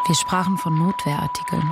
Wir sprachen von Notwehrartikeln.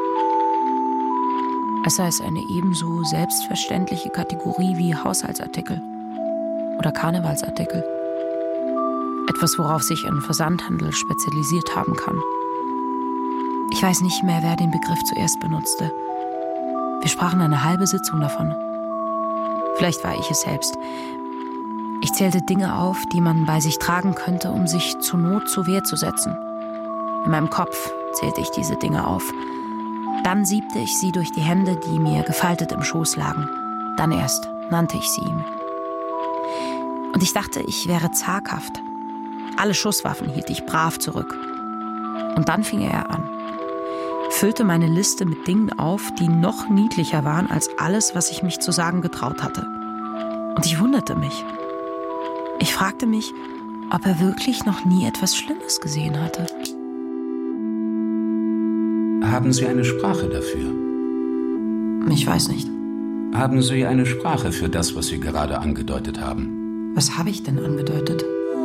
Es sei eine ebenso selbstverständliche Kategorie wie Haushaltsartikel oder Karnevalsartikel. Etwas, worauf sich ein Versandhandel spezialisiert haben kann. Ich weiß nicht mehr, wer den Begriff zuerst benutzte. Wir sprachen eine halbe Sitzung davon. Vielleicht war ich es selbst. Ich zählte Dinge auf, die man bei sich tragen könnte, um sich zur Not zur Wehr zu setzen. In meinem Kopf zählte ich diese Dinge auf. Dann siebte ich sie durch die Hände, die mir gefaltet im Schoß lagen. Dann erst nannte ich sie ihm. Und ich dachte, ich wäre zaghaft. Alle Schusswaffen hielt ich brav zurück. Und dann fing er an. Füllte meine Liste mit Dingen auf, die noch niedlicher waren als alles, was ich mich zu sagen getraut hatte. Und ich wunderte mich. Ich fragte mich, ob er wirklich noch nie etwas Schlimmes gesehen hatte. Haben Sie eine Sprache dafür? Ich weiß nicht. Haben Sie eine Sprache für das, was Sie gerade angedeutet haben? Was habe ich denn angedeutet?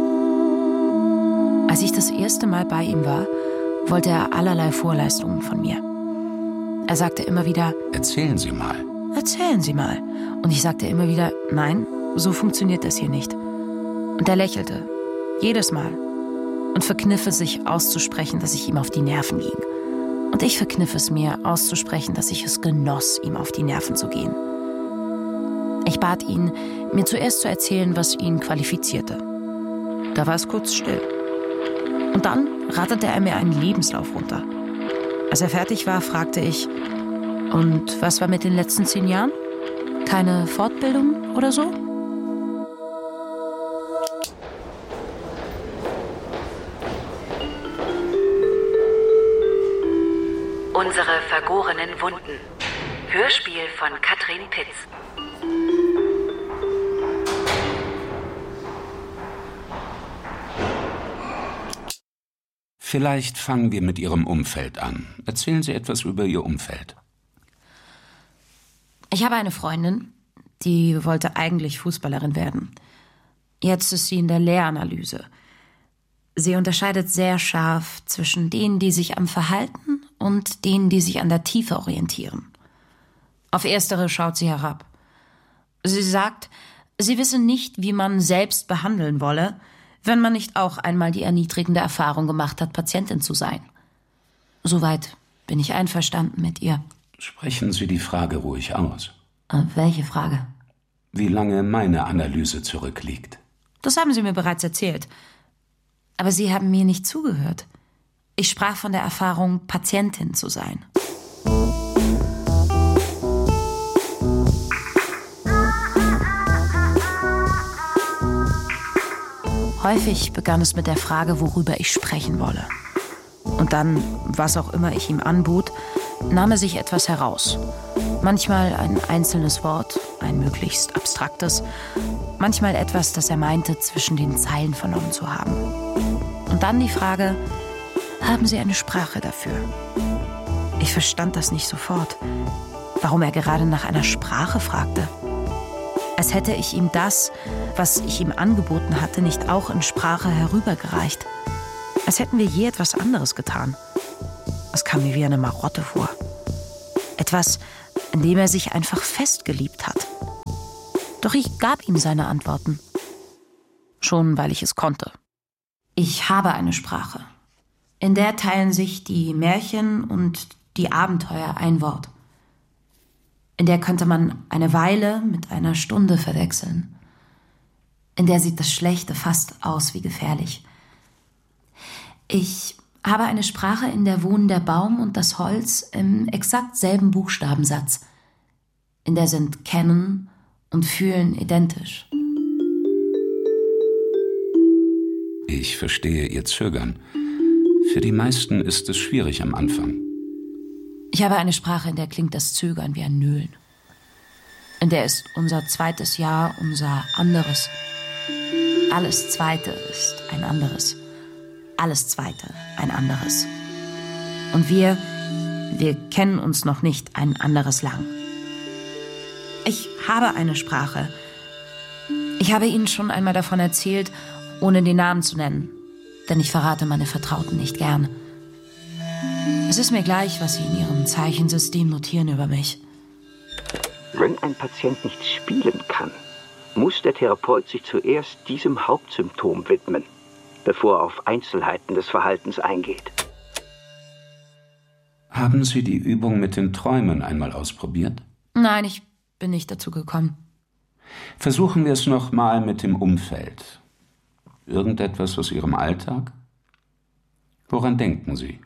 Als ich das erste Mal bei ihm war, wollte er allerlei Vorleistungen von mir. Er sagte immer wieder, erzählen Sie mal. Erzählen Sie mal. Und ich sagte immer wieder, nein, so funktioniert das hier nicht. Und er lächelte, jedes Mal, und verkniff es sich auszusprechen, dass ich ihm auf die Nerven ging. Und ich verkniff es mir auszusprechen, dass ich es genoss, ihm auf die Nerven zu gehen. Ich bat ihn, mir zuerst zu erzählen, was ihn qualifizierte. Da war es kurz still. Und dann ratterte er mir einen Lebenslauf runter. Als er fertig war, fragte ich, und was war mit den letzten 10 Jahren? Keine Fortbildung oder so? Unsere vergorenen Wunden. Hörspiel von Katrin Pitz. Vielleicht fangen wir mit Ihrem Umfeld an. Erzählen Sie etwas über Ihr Umfeld. Ich habe eine Freundin, die wollte eigentlich Fußballerin werden. Jetzt ist sie in der Lehranalyse. Sie unterscheidet sehr scharf zwischen denen, die sich am Verhalten und denen, die sich an der Tiefe orientieren. Auf erstere schaut sie herab. Sie sagt, sie wisse nicht, wie man selbst behandeln wolle, wenn man nicht auch einmal die erniedrigende Erfahrung gemacht hat, Patientin zu sein. Soweit bin ich einverstanden mit ihr. Sprechen Sie die Frage ruhig aus. Welche Frage? Wie lange meine Analyse zurückliegt. Das haben Sie mir bereits erzählt. Aber Sie haben mir nicht zugehört. Ich sprach von der Erfahrung, Patientin zu sein. Häufig begann es mit der Frage, worüber ich sprechen wolle. Und dann, was auch immer ich ihm anbot, nahm er sich etwas heraus. Manchmal ein einzelnes Wort, ein möglichst abstraktes, manchmal etwas, das er meinte, zwischen den Zeilen vernommen zu haben. Und dann die Frage, haben Sie eine Sprache dafür? Ich verstand das nicht sofort, warum er gerade nach einer Sprache fragte. Als hätte ich ihm das, was ich ihm angeboten hatte, nicht auch in Sprache herübergereicht. Als hätten wir je etwas anderes getan. Es kam mir wie eine Marotte vor. Etwas, in dem er sich einfach festgeliebt hat. Doch ich gab ihm seine Antworten. Schon weil ich es konnte. Ich habe eine Sprache. In der teilen sich die Märchen und die Abenteuer ein Wort. In der könnte man eine Weile mit einer Stunde verwechseln. In der sieht das Schlechte fast aus wie gefährlich. Ich habe eine Sprache, in der wohnen der Baum und das Holz im exakt selben Buchstabensatz. In der sind Kennen und Fühlen identisch. Ich verstehe Ihr Zögern. Für die meisten ist es schwierig am Anfang. Ich habe eine Sprache, in der klingt das Zögern wie ein Nölen. In der ist unser zweites Jahr unser anderes. Alles Zweite ist ein anderes. Alles Zweite ein anderes. Und wir kennen uns noch nicht ein anderes lang. Ich habe eine Sprache. Ich habe Ihnen schon einmal davon erzählt, ohne den Namen zu nennen. Denn ich verrate meine Vertrauten nicht gern. Es ist mir gleich, was Sie in Ihrem Zeichensystem notieren über mich. Wenn ein Patient nicht spielen kann, muss der Therapeut sich zuerst diesem Hauptsymptom widmen, bevor er auf Einzelheiten des Verhaltens eingeht. Haben Sie die Übung mit den Träumen einmal ausprobiert? Nein, ich bin nicht dazu gekommen. Versuchen wir es noch mal mit dem Umfeld. Irgendetwas aus Ihrem Alltag? Woran denken Sie?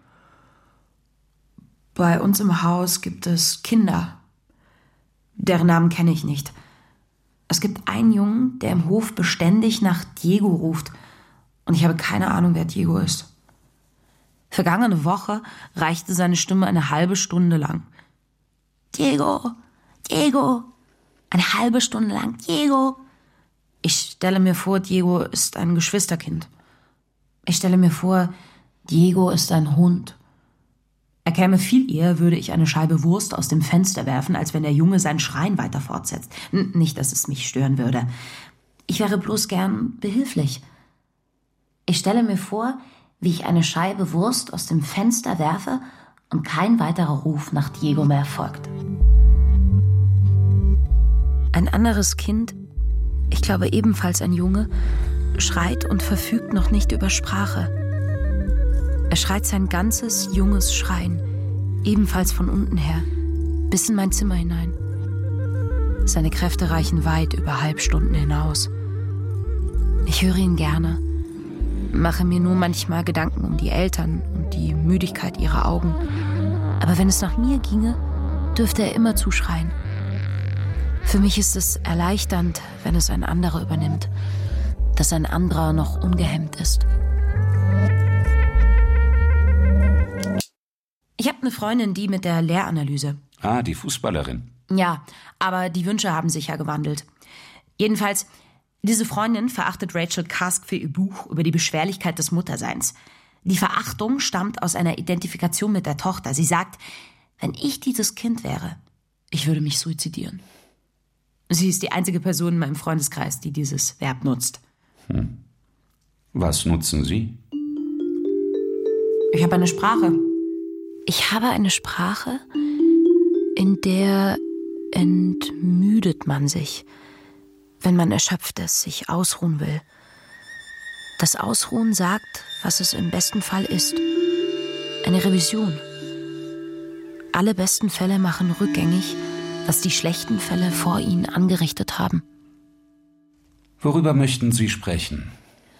Bei uns im Haus gibt es Kinder. Deren Namen kenne ich nicht. Es gibt einen Jungen, der im Hof beständig nach Diego ruft. Und ich habe keine Ahnung, wer Diego ist. Vergangene Woche reichte seine Stimme eine halbe Stunde lang. Diego, Diego, eine halbe Stunde lang, Diego. Ich stelle mir vor, Diego ist ein Geschwisterkind. Ich stelle mir vor, Diego ist ein Hund. Er käme viel eher, würde ich eine Scheibe Wurst aus dem Fenster werfen, als wenn der Junge sein Schreien weiter fortsetzt. Nicht, dass es mich stören würde. Ich wäre bloß gern behilflich. Ich stelle mir vor, wie ich eine Scheibe Wurst aus dem Fenster werfe und kein weiterer Ruf nach Diego mehr folgt. Ein anderes Kind, ich glaube ebenfalls ein Junge, schreit und verfügt noch nicht über Sprache. Er schreit sein ganzes junges Schreien, ebenfalls von unten her, bis in mein Zimmer hinein. Seine Kräfte reichen weit über Halbstunden hinaus. Ich höre ihn gerne, mache mir nur manchmal Gedanken um die Eltern und die Müdigkeit ihrer Augen. Aber wenn es nach mir ginge, dürfte er immer zuschreien. Für mich ist es erleichternd, wenn es ein anderer übernimmt, dass ein anderer noch ungehemmt ist. Ich habe eine Freundin, die mit der Lehranalyse. Ah, die Fußballerin. Ja, aber die Wünsche haben sich ja gewandelt. Jedenfalls, diese Freundin verachtet Rachel Cusk für ihr Buch über die Beschwerlichkeit des Mutterseins. Die Verachtung stammt aus einer Identifikation mit der Tochter. Sie sagt, wenn ich dieses Kind wäre, ich würde mich suizidieren. Sie ist die einzige Person in meinem Freundeskreis, die dieses Verb nutzt. Was nutzen Sie? Ich habe eine Sprache. Ich habe eine Sprache, in der entmüdet man sich, wenn man erschöpft ist, sich ausruhen will. Das Ausruhen sagt, was es im besten Fall ist. Eine Revision. Alle besten Fälle machen rückgängig, was die schlechten Fälle vor ihnen angerichtet haben. Worüber möchten Sie sprechen?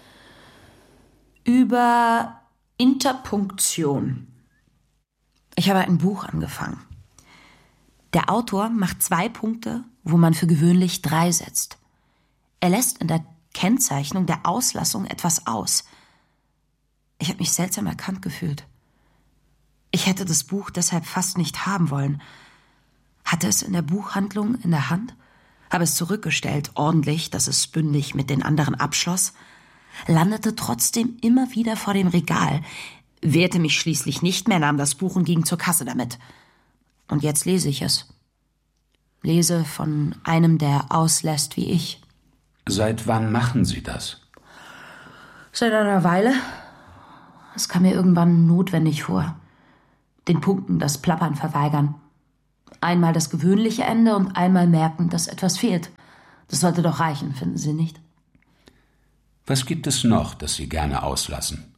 Über Interpunktion. Ich habe ein Buch angefangen. Der Autor macht 2 Punkte, wo man für gewöhnlich 3 setzt. Er lässt in der Kennzeichnung der Auslassung etwas aus. Ich habe mich seltsam erkannt gefühlt. Ich hätte das Buch deshalb fast nicht haben wollen. Hatte es in der Buchhandlung in der Hand, habe es zurückgestellt, ordentlich, dass es bündig mit den anderen abschloss, landete trotzdem immer wieder vor dem Regal, wehrte mich schließlich nicht mehr, nahm das Buch und ging zur Kasse damit. Und jetzt lese ich es. Lese von einem, der auslässt wie ich. Seit wann machen Sie das? Seit einer Weile. Es kam mir irgendwann notwendig vor. Den Punkten das Plappern verweigern. Einmal das gewöhnliche Ende und einmal merken, dass etwas fehlt. Das sollte doch reichen, finden Sie nicht? Was gibt es noch, das Sie gerne auslassen?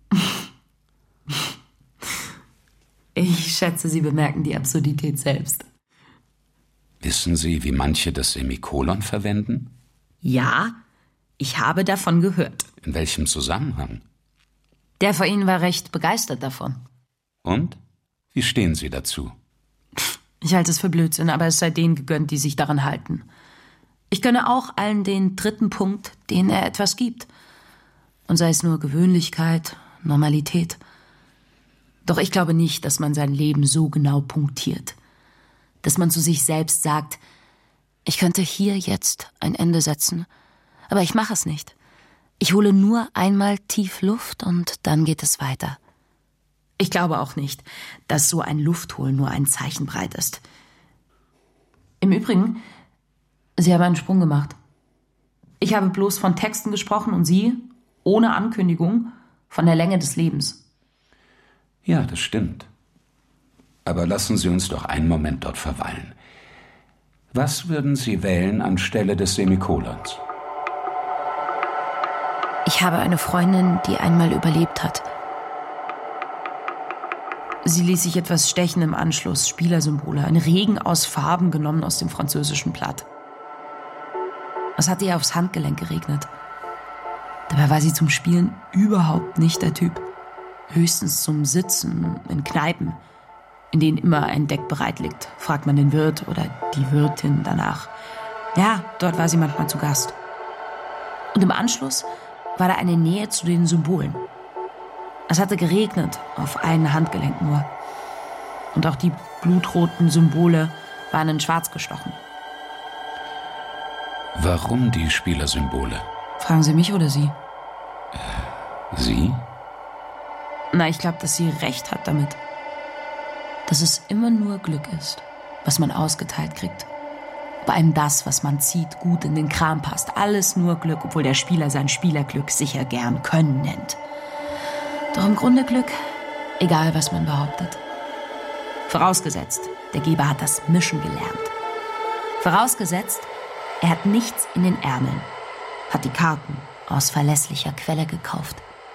Ich schätze, Sie bemerken die Absurdität selbst. Wissen Sie, wie manche das Semikolon verwenden? Ja, ich habe davon gehört. In welchem Zusammenhang? Der vor Ihnen war recht begeistert davon. Und? Wie stehen Sie dazu? Ich halte es für Blödsinn, aber es sei denen gegönnt, die sich daran halten. Ich gönne auch allen den 3. Punkt, denen er etwas gibt. Und sei es nur Gewöhnlichkeit, Normalität. Doch ich glaube nicht, dass man sein Leben so genau punktiert. Dass man zu sich selbst sagt, ich könnte hier jetzt ein Ende setzen, aber ich mache es nicht. Ich hole nur einmal tief Luft und dann geht es weiter. Ich glaube auch nicht, dass so ein Luftholen nur ein Zeichen breit ist. Im Übrigen, Sie haben einen Sprung gemacht. Ich habe bloß von Texten gesprochen und Sie, ohne Ankündigung, von der Länge des Lebens. Ja, das stimmt. Aber lassen Sie uns doch einen Moment dort verweilen. Was würden Sie wählen anstelle des Semikolons? Ich habe eine Freundin, die einmal überlebt hat. Sie ließ sich etwas stechen im Anschluss, Spielersymbole, ein Regen aus Farben genommen aus dem französischen Blatt. Es hatte ihr aufs Handgelenk geregnet. Dabei war sie zum Spielen überhaupt nicht der Typ. Höchstens zum Sitzen in Kneipen, in denen immer ein Deck bereit liegt, fragt man den Wirt oder die Wirtin danach. Ja, dort war sie manchmal zu Gast. Und im Anschluss war da eine Nähe zu den Symbolen. Es hatte geregnet, auf ein Handgelenk nur. Und auch die blutroten Symbole waren in Schwarz gestochen. Warum die Spielersymbole? Fragen Sie mich oder Sie? Sie? Na, ich glaube, dass sie recht hat damit. Dass es immer nur Glück ist, was man ausgeteilt kriegt. Ob einem das, was man zieht, gut in den Kram passt. Alles nur Glück, obwohl der Spieler sein Spielerglück sicher gern Können nennt. Doch im Grunde Glück, egal was man behauptet. Vorausgesetzt, der Geber hat das Mischen gelernt. Vorausgesetzt, er hat nichts in den Ärmeln, hat die Karten aus verlässlicher Quelle gekauft.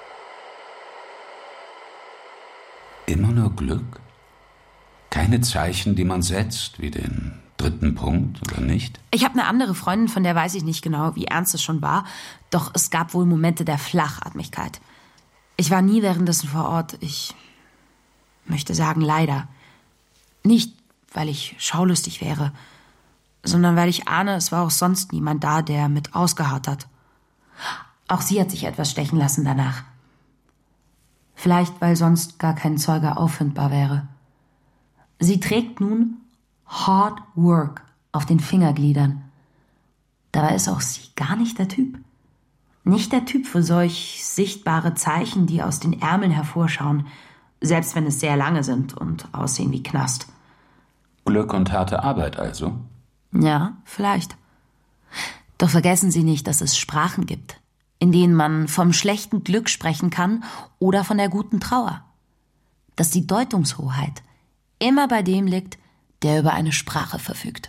Immer nur Glück? Keine Zeichen, die man setzt, wie den 3. Punkt, oder nicht? Ich habe eine andere Freundin, von der weiß ich nicht genau, wie ernst es schon war. Doch es gab wohl Momente der Flachatmigkeit. Ich war nie währenddessen vor Ort. Ich möchte sagen, leider. Nicht, weil ich schaulustig wäre, sondern weil ich ahne, es war auch sonst niemand da, der mit ausgeharrt hat. Auch sie hat sich etwas stechen lassen danach. Vielleicht, weil sonst gar kein Zeuge auffindbar wäre. Sie trägt nun Hard Work auf den Fingergliedern. Dabei ist auch sie gar nicht der Typ. Nicht der Typ für solch sichtbare Zeichen, die aus den Ärmeln hervorschauen, selbst wenn es sehr lange sind und aussehen wie Knast. Glück und harte Arbeit also? Ja, vielleicht. Doch vergessen Sie nicht, dass es Sprachen gibt, in denen man vom schlechten Glück sprechen kann oder von der guten Trauer. Dass die Deutungshoheit immer bei dem liegt, der über eine Sprache verfügt.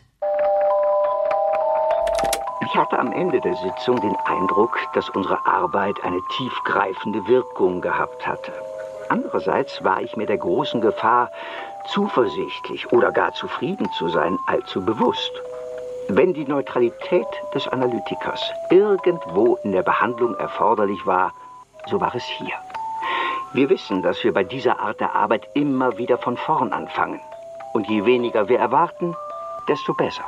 Ich hatte am Ende der Sitzung den Eindruck, dass unsere Arbeit eine tiefgreifende Wirkung gehabt hatte. Andererseits war ich mir der großen Gefahr, zuversichtlich oder gar zufrieden zu sein, allzu bewusst. Wenn die Neutralität des Analytikers irgendwo in der Behandlung erforderlich war, so war es hier. Wir wissen, dass wir bei dieser Art der Arbeit immer wieder von vorn anfangen. Und je weniger wir erwarten, desto besser.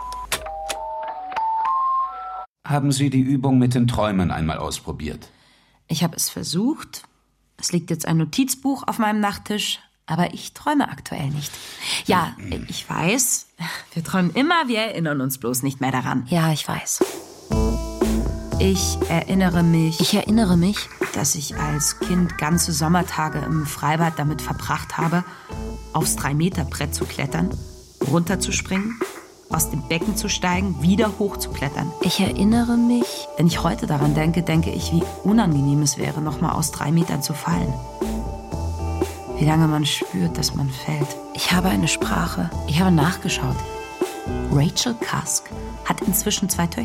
Haben Sie die Übung mit den Träumen einmal ausprobiert? Ich habe es versucht. Es liegt jetzt ein Notizbuch auf meinem Nachttisch, aber ich träume aktuell nicht. Ja, ich weiß, wir träumen immer, wir erinnern uns bloß nicht mehr daran. Ja, ich weiß. Ich erinnere mich, dass ich als Kind ganze Sommertage im Freibad damit verbracht habe, aufs 3-Meter-Brett zu klettern, runterzuspringen, aus dem Becken zu steigen, wieder hochzuklettern. Ich erinnere mich, wenn ich heute daran denke, denke ich, wie unangenehm es wäre, nochmal aus 3 Metern zu fallen. Wie lange man spürt, dass man fällt. Ich habe eine Sprache. Ich habe nachgeschaut. Rachel Cusk hat inzwischen 2 Töchter.